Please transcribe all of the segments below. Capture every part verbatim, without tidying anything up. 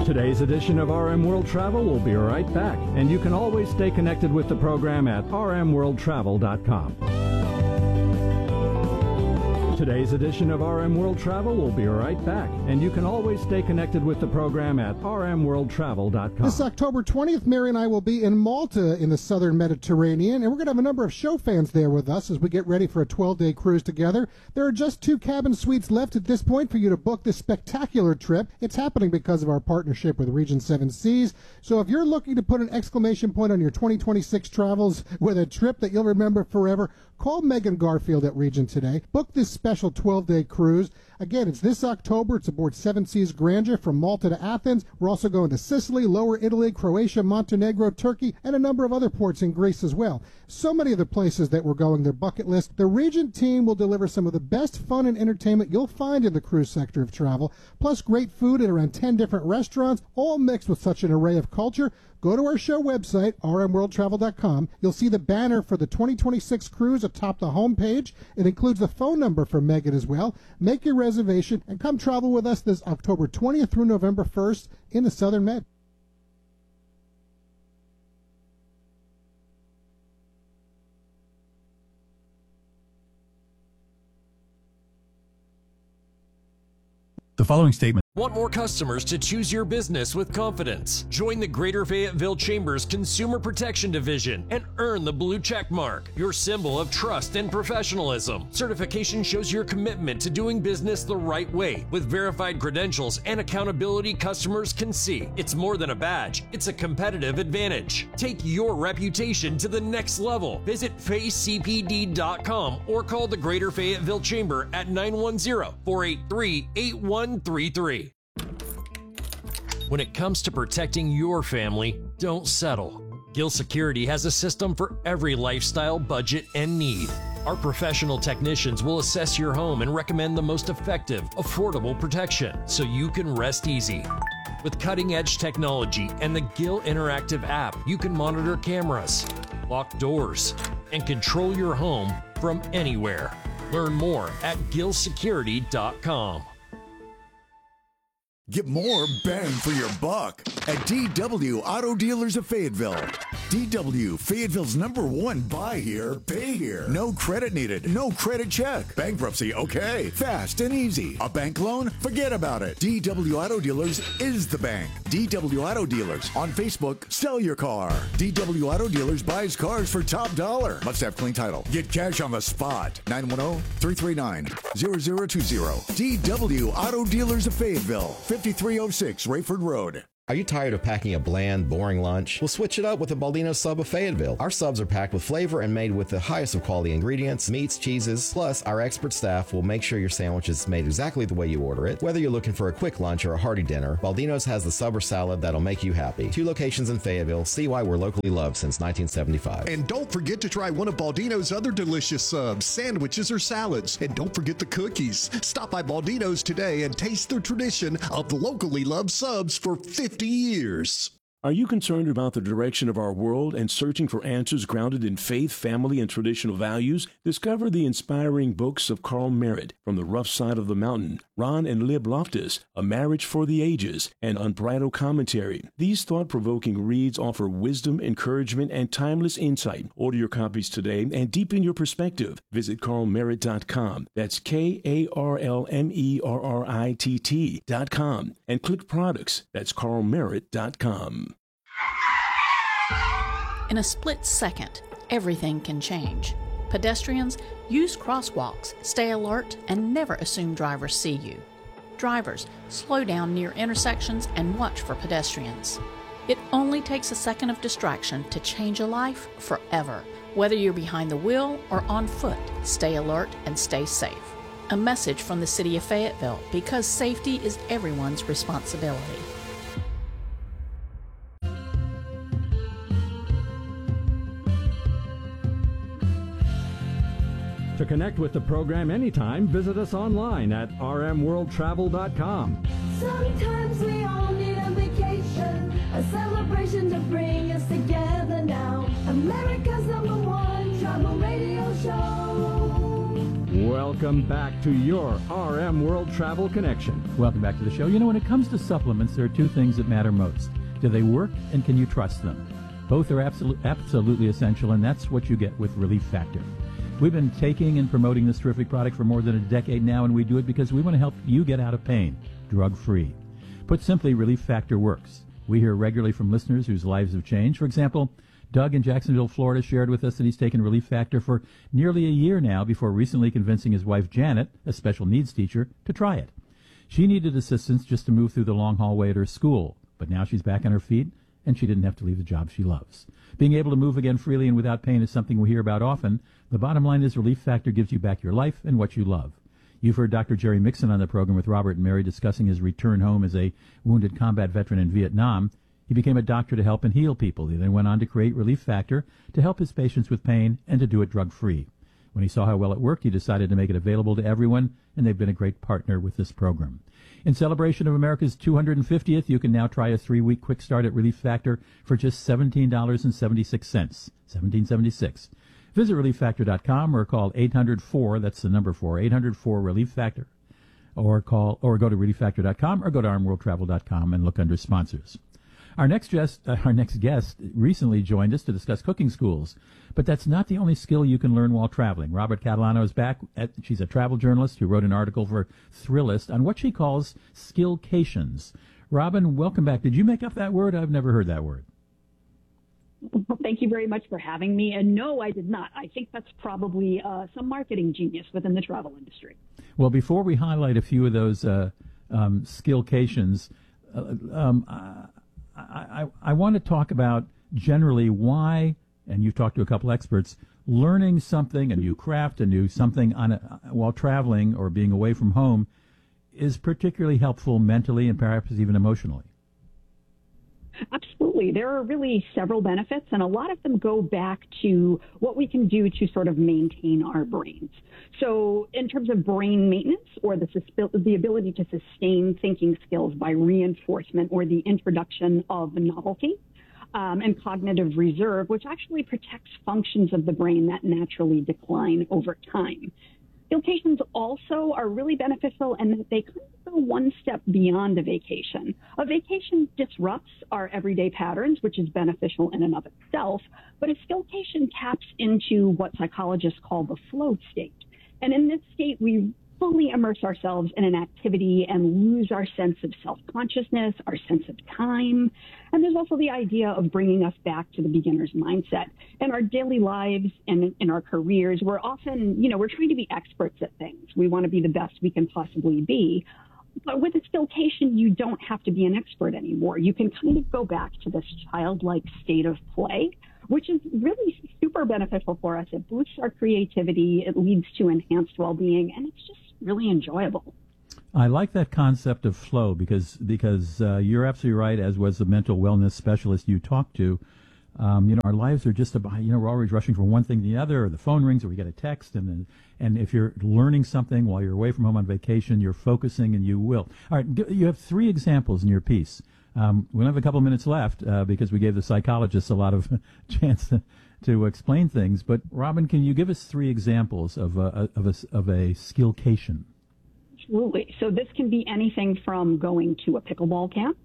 Today's edition of R M World Travel will be right back, and you can always stay connected with the program at r m world travel dot com. Today's edition of R M World Travel will be right back, and you can always stay connected with the program at r m world travel dot com. This October twentieth, Mary and I will be in Malta in the southern Mediterranean, and we're going to have a number of show fans there with us as we get ready for a twelve-day cruise together. There are just two cabin suites left at this point for you to book this spectacular trip. It's happening because of our partnership with Region seven Seas. So if you're looking to put an exclamation point on your twenty twenty-six travels with a trip that you'll remember forever, call Megan Garfield at Region today. Book this special twelve-day cruise. Again, it's this October. It's aboard Seven Seas Grandeur from Malta to Athens. We're also going to Sicily, Lower Italy, Croatia, Montenegro, Turkey, and a number of other ports in Greece as well. So many of the places that we're going, their bucket list. The Regent team will deliver some of the best fun and entertainment you'll find in the cruise sector of travel, plus great food at around ten different restaurants, all mixed with such an array of culture. Go to our show website, r m world travel dot com. You'll see the banner for the twenty twenty-six cruise atop the homepage. It includes the phone number for Megan as well. Make your reservation and come travel with us this October twentieth through November first in the Southern Med. The following statement. Want more customers to choose your business with confidence? Join the Greater Fayetteville Chamber's Consumer Protection Division and earn the blue check mark, your symbol of trust and professionalism. Certification shows your commitment to doing business the right way. With verified credentials and accountability customers can see. It's more than a badge, it's a competitive advantage. Take your reputation to the next level. Visit fay c p d dot com or call the Greater Fayetteville Chamber at nine one zero, four eight three, eight one three three. When it comes to protecting your family, don't settle. Gill Security has a system for every lifestyle, budget, and need. Our professional technicians will assess your home and recommend the most effective, affordable protection so you can rest easy. With cutting-edge technology and the Gill Interactive app, you can monitor cameras, lock doors, and control your home from anywhere. Learn more at gill security dot com. Get more bang for your buck at D W Auto Dealers of Fayetteville. D W, Fayetteville's number one buy here, pay here. No credit needed, no credit check. Bankruptcy, okay. Fast and easy. A bank loan? Forget about it. D W Auto Dealers is the bank. D W Auto Dealers. On Facebook, sell your car. D W Auto Dealers buys cars for top dollar. Must have clean title. Get cash on the spot. nine one zero, three three nine, zero zero two zero. D W Auto Dealers of Fayetteville. fifty-three oh six Rayford Road. Are you tired of packing a bland, boring lunch? We'll switch it up with the Baldino Sub of Fayetteville. Our subs are packed with flavor and made with the highest of quality ingredients, meats, cheeses, plus our expert staff will make sure your sandwich is made exactly the way you order it. Whether you're looking for a quick lunch or a hearty dinner, Baldino's has the sub or salad that'll make you happy. Two locations in Fayetteville. See why we're locally loved since nineteen seventy-five. And don't forget to try one of Baldino's other delicious subs, sandwiches or salads. And don't forget the cookies. Stop by Baldino's today and taste the tradition of locally loved subs for fifty years. Are you concerned about the direction of our world and searching for answers grounded in faith, family, and traditional values? Discover the inspiring books of Carl Merritt, From the Rough Side of the Mountain, Ron and Lib Loftus, A Marriage for the Ages, and Unbridled Commentary. These thought-provoking reads offer wisdom, encouragement, and timeless insight. Order your copies today and deepen your perspective. Visit carl merritt dot com. That's K A R L M E R R I T T dot com. And click products. That's carl merritt dot com. In a split second, everything can change. Pedestrians, use crosswalks, stay alert, and never assume drivers see you. Drivers, slow down near intersections and watch for pedestrians. It only takes a second of distraction to change a life forever. Whether you're behind the wheel or on foot, stay alert and stay safe. A message from the City of Fayetteville, because safety is everyone's responsibility. To connect with the program anytime, visit us online at r m world travel dot com. Sometimes we all need a vacation, a celebration to bring us together now. America's number one travel radio show. Welcome Welcome back to your R M World Travel Connection. Welcome back to the show. You know, when it comes to supplements, there are two things that matter most. Do they work, and can you trust them? Both are absolute, absolutely essential, and that's what you get with Relief Factor. We've been taking and promoting this terrific product for more than a decade now, and we do it because we want to help you get out of pain, drug-free. Put simply, Relief Factor works. We hear regularly from listeners whose lives have changed. For example, Doug in Jacksonville, Florida, shared with us that he's taken Relief Factor for nearly a year now before recently convincing his wife, Janet, a special needs teacher, to try it. She needed assistance just to move through the long hallway at her school, but now she's back on her feet, and she didn't have to leave the job she loves. Being able to move again freely and without pain is something we hear about often. The bottom line is Relief Factor gives you back your life and what you love. You've heard Doctor Jerry Mixon on the program with Robert and Mary discussing his return home as a wounded combat veteran in Vietnam. He became a doctor to help and heal people. He then went on to create Relief Factor to help his patients with pain and to do it drug-free. When he saw how well it worked, he decided to make it available to everyone, and they've been a great partner with this program. In celebration of America's two hundred fiftieth, you can now try a three-week quick start at Relief Factor for just seventeen dollars and seventy-six cents. seventeen seventy-six. Visit relief factor dot com or call eight hundred four, that's the number four, eight hundred four Relief Factor, or call or go to relief factor dot com or go to arm world travel dot com and look under sponsors. Our next guest, uh, our next guest recently joined us to discuss cooking schools, but that's not the only skill you can learn while traveling. Robert Catalano is back. At, she's a travel journalist who wrote an article for Thrillist on what she calls skillcations. Robin, welcome back. Did you make up that word? I've never heard that word. Well, thank you very much for having me. And no, I did not. I think that's probably uh, some marketing genius within the travel industry. Well, before we highlight a few of those uh, um, skillcations, uh, um, uh, I, I, I want to talk about generally why, and you've talked to a couple experts, learning something, a new craft, a new something on a, while traveling or being away from home is particularly helpful mentally and perhaps even emotionally. Absolutely. There are really several benefits, and a lot of them go back to what we can do to sort of maintain our brains. So in terms of brain maintenance or the, the ability to sustain thinking skills by reinforcement or the introduction of novelty, um, and cognitive reserve, which actually protects functions of the brain that naturally decline over time. Skillcations also are really beneficial in that they kind of go one step beyond a vacation. A vacation disrupts our everyday patterns, which is beneficial in and of itself, but a skillcation taps into what psychologists call the flow state. And in this state, we fully immerse ourselves in an activity and lose our sense of self-consciousness, our sense of time. And there's also the idea of bringing us back to the beginner's mindset. In our daily lives and in our careers, we're often, you know, we're trying to be experts at things. We want to be the best we can possibly be. But with a skillcation, you don't have to be an expert anymore. You can kind of go back to this childlike state of play, which is really super beneficial for us. It boosts our creativity, it leads to enhanced well-being, and it's just really enjoyable. I like that concept of flow because because uh, you're absolutely right, as was the mental wellness specialist you talked to. Um, you know, our lives are just about, you know, we're always rushing from one thing to the other, or the phone rings, or we get a text, and then, and if you're learning something while you're away from home on vacation, you're focusing, and you will. All right, you have three examples in your piece. Um, we have a couple minutes left uh, because we gave the psychologists a lot of chance to, to explain things. But Robin, can you give us three examples of a, of a, of a skillcation? Absolutely. So this can be anything from going to a pickleball camp,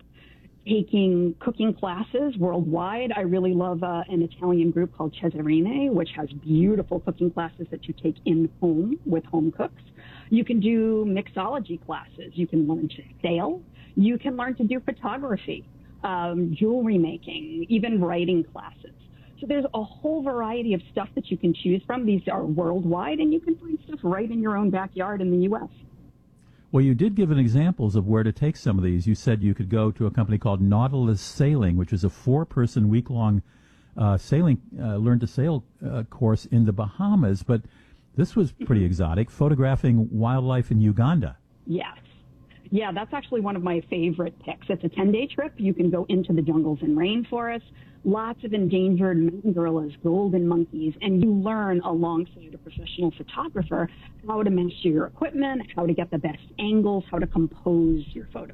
taking cooking classes worldwide. I really love uh, an Italian group called Cesarine, which has beautiful cooking classes that you take in home with home cooks. You can do mixology classes. You can learn to sail. You can learn to do photography, um, jewelry making, even writing classes. So there's a whole variety of stuff that you can choose from. These are worldwide, and you can find stuff right in your own backyard in the U S Well, you did give an examples of where to take some of these. You said you could go to a company called Nautilus Sailing, which is a four-person, week-long uh, sailing, uh, learn to sail uh, course in the Bahamas. But this was pretty exotic, photographing wildlife in Uganda. Yes. Yeah, that's actually one of my favorite picks. It's a ten-day trip. You can go into the jungles and rainforests, lots of endangered mountain gorillas, golden monkeys, and you learn alongside a professional photographer how to master your equipment, how to get the best angles, how to compose your photos.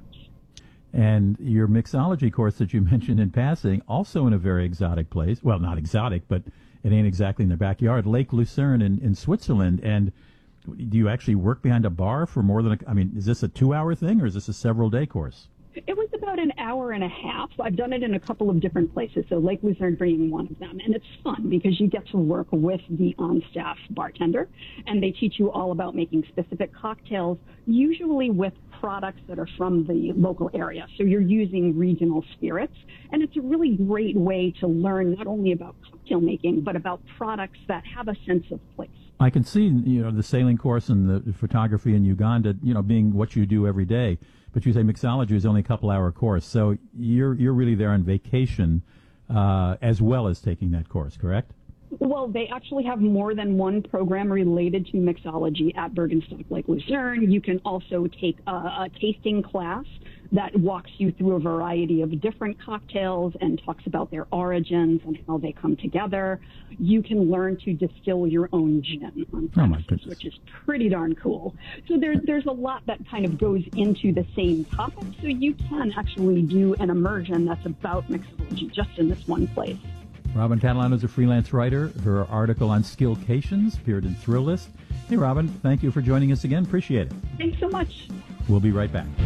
And your mixology course that you mentioned in passing, also in a very exotic place. Well, not exotic, but it ain't exactly in their backyard, Lake Lucerne in, in Switzerland. And do you actually work behind a bar for more than a, I mean, is this a two-hour thing or is this a several-day course? It was about an hour and a half. I've done it in a couple of different places, so Lake Luzerne being one of them. And it's fun because you get to work with the on-staff bartender, and they teach you all about making specific cocktails, usually with products that are from the local area. So you're using regional spirits, and it's a really great way to learn not only about cocktail making, but about products that have a sense of place. I can see, you know, the sailing course and the photography in Uganda, you know, being what you do every day. But you say mixology is only a couple-hour course, so you're you're really there on vacation uh, as well as taking that course, correct? Well, they actually have more than one program related to mixology at Bergenstock Lake Luzerne. You can also take a, a tasting class that walks you through a variety of different cocktails and talks about their origins and how they come together. You can learn to distill your own gin on premises, oh which is pretty darn cool. So there, there's a lot that kind of goes into the same topic, so you can actually do an immersion that's about mixology just in this one place. Robin Catalano is a freelance writer. Her article on Skillcations appeared in Thrillist. Hey, Robin, thank you for joining us again. Appreciate it. Thanks so much. We'll be right back.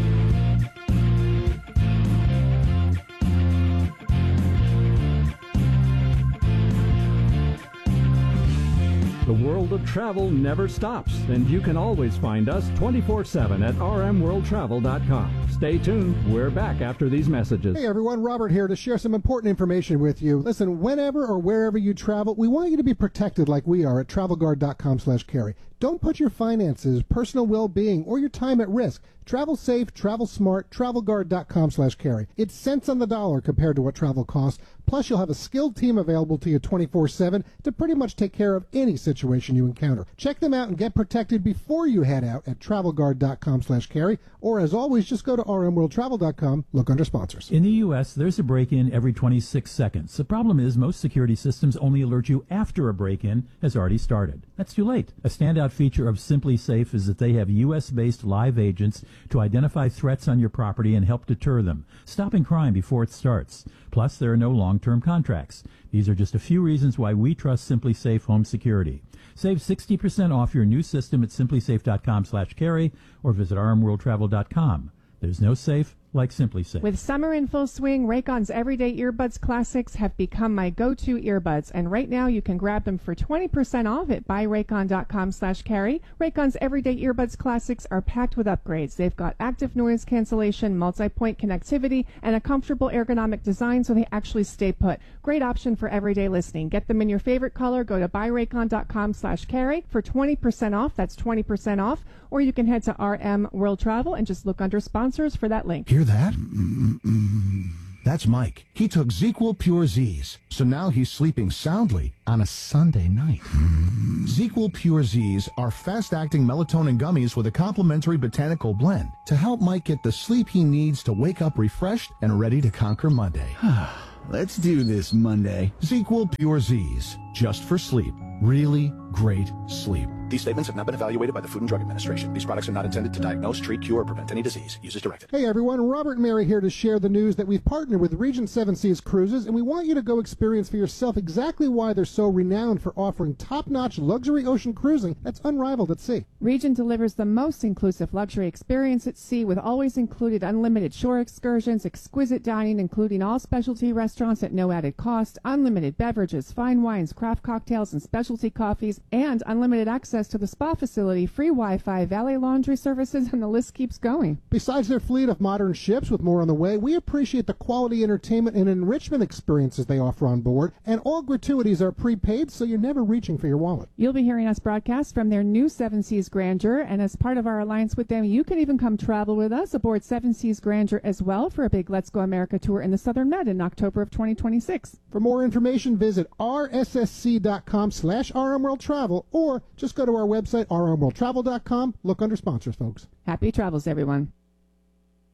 The world of travel never stops, and you can always find us twenty-four seven at r m world travel dot com. Stay tuned. We're back after these messages. Hey, everyone. Robert here to share some important information with you. Listen, whenever or wherever you travel, we want you to be protected like we are at travel guard dot com slash carry. Don't put your finances, personal well-being, or your time at risk. Travel safe, travel smart, travel guard dot com slash carry. It's cents on the dollar compared to what travel costs. Plus, you'll have a skilled team available to you twenty-four seven to pretty much take care of any situation you encounter. Check them out and get protected before you head out at travel guard dot com slash carry. Or, as always, just go to r m world travel dot com, look under sponsors. In the U S, there's a break-in every twenty-six seconds. The problem is most security systems only alert you after a break-in has already started. That's too late. A standout feature of Simply Safe is that they have U S-based live agents to identify threats on your property and help deter them, stopping crime before it starts. Plus, there are no long-term contracts. These are just a few reasons why we trust Simply Safe Home Security. Save sixty percent off your new system at simply safe dot com slash carry or visit r m world travel dot com. There's no safe like Simply Safe. With summer in full swing, Raycon's Everyday Earbuds Classics have become my go-to earbuds, and right now you can grab them for twenty percent off at buy raycon dot com slash carry. Raycon's Everyday Earbuds Classics are packed with upgrades. They've got active noise cancellation, multi-point connectivity, and a comfortable ergonomic design so they actually stay put. Great option for everyday listening. Get them in your favorite color. Go to buy raycon dot com slash carry for twenty percent off. That's twenty percent off. Or you can head to R M World Travel and just look under sponsors for that link. Hear that? Mm-mm-mm. That's Mike. He took ZzzQuil Pure Z's, so now he's sleeping soundly on a Sunday night. Mm. ZzzQuil Pure Z's are fast-acting melatonin gummies with a complementary botanical blend to help Mike get the sleep he needs to wake up refreshed and ready to conquer Monday. Let's do this Monday. ZzzQuil Pure Z's, just for sleep. Really great sleep. These statements have not been evaluated by the Food and Drug Administration. These products are not intended to diagnose, treat, cure, or prevent any disease. Use as directed. Hey everyone, Robert and Mary here to share the news that we've partnered with Regent Seven Seas Cruises, and we want you to go experience for yourself exactly why they're so renowned for offering top-notch luxury ocean cruising that's unrivaled at sea. Regent delivers the most inclusive luxury experience at sea with always included unlimited shore excursions, exquisite dining including all specialty restaurants at no added cost, unlimited beverages, fine wines, craft cocktails, and specialty coffees, and unlimited access to the spa facility, free Wi-Fi, valet laundry services, and the list keeps going. Besides their fleet of modern ships with more on the way, we appreciate the quality entertainment and enrichment experiences they offer on board, and all gratuities are prepaid, so you're never reaching for your wallet. You'll be hearing us broadcast from their new Seven Seas Grandeur, and as part of our alliance with them, you can even come travel with us aboard Seven Seas Grandeur as well for a big Let's Go America tour in the Southern Med in October of twenty twenty-six. For more information, visit r s s c dot com slash r m world travel, or just go to our website, r m world travel dot com. Look under sponsors, folks. Happy travels, everyone.